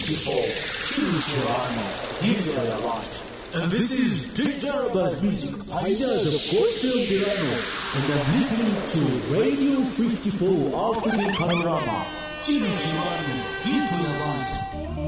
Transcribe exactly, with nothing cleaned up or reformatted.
fifty-four, Chimichurani, Hindu Light. And this is Tijaraba's Music, Ideas of Gospel Delano, and I'm listening to Radio fifty-four African Panorama, Chimichurani, Hindu Light.